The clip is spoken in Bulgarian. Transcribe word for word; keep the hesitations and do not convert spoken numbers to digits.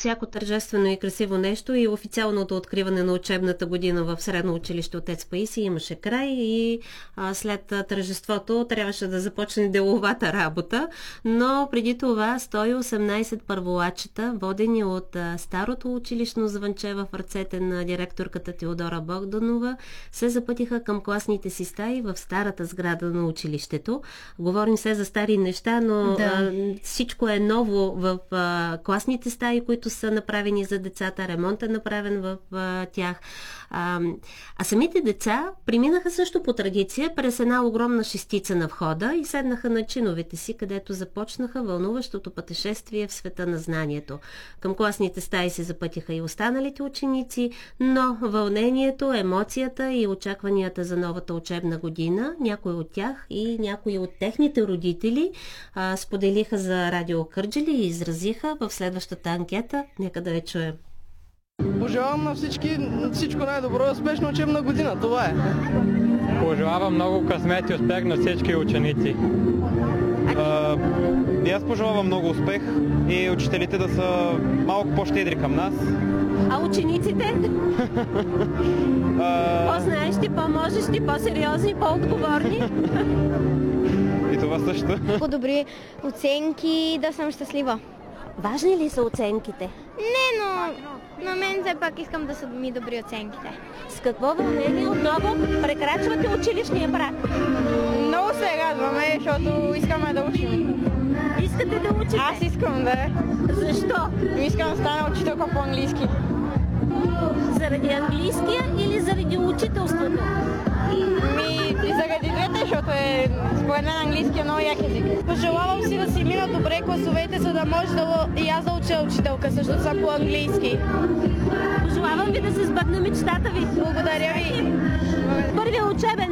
всяко тържествено и красиво нещо и официалното откриване на учебната година в средно училище Отец Паисий имаше край и а, след тържеството трябваше да започне деловата работа, но преди това сто и осемнайсет първолачета, водени от а, старото училищно звънче в ръцете на директорката Теодора Богданова, се запътиха към класните си стаи в старата сграда на училището. Говорим се за стари неща, но да. а, всичко е ново в а, класните стаи, които са направени за децата, ремонт е направен в а, тях. А, а самите деца преминаха също по традиция през една огромна шестица на входа и седнаха на чиновете си, където започнаха вълнуващото пътешествие в света на знанието. Към класните стаи се запътиха и останалите ученици, но вълнението, емоцията и очакванията за новата учебна година, някои от тях и някои от техните родители а, споделиха за Радио Кърджали и изразиха в следващата анкета. Нека да я чуем. Пожелавам на всички всичко най-добро и успешна учебна година. Това е. Пожелавам много късмет и успех на всички ученици. А, и аз пожелавам много успех и учителите да са малко по-щедри към нас. А учениците? По-знаещи, по-можещи, по-сериозни, по-отговорни? И това също. По-добри оценки, да съм щастлива. Важни ли са оценките? Не, но на мен все пак искам да са ми добри оценките. С какво вълнение отново прекрачвате училищния праг? Много се радваме, защото искаме да учим. Искате да учите? Аз искам да. Защо? Искам да стана учителка по английски. Заради английския или заради учителството? Ми, и заради двете, защото е според мен английски е много як език. Пожелавам си да си минат добре класовете, за да може да и аз да уча учителка, защото съм по английски. Пожелавам ви да се сбъдне мечтата ви. Благодаря ви.